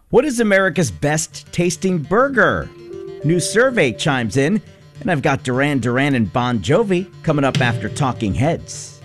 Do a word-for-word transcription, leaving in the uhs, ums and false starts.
What is America's best tasting burger? New survey chimes in, and I've got Duran Duran and Bon Jovi coming up after Talking Heads.